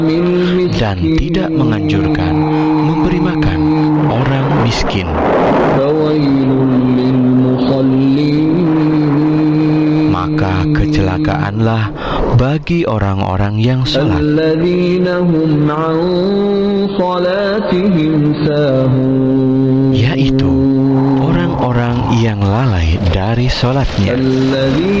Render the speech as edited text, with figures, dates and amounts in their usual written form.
dan tidak menganjurkan memberi makan orang miskin. Maka kecelakaanlah bagi orang-orang yang salat, yaitu orang-orang yang lalai dari salatnya.